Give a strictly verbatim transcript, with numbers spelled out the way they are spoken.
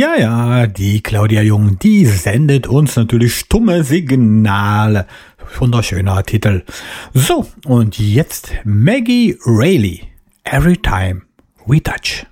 Ja, ja, die Claudia Jung, die sendet uns natürlich stumme Signale. Wunderschöner Titel. So, und jetzt Maggie Reilly. Every time we touch.